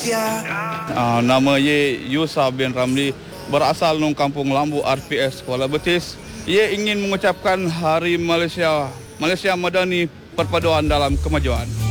Nama ye Yusuf bin Ramli, berasal dari kampung Lambu RPS Kuala Betis. Ia ingin mengucapkan Hari Malaysia Madani, perpaduan dalam kemajuan.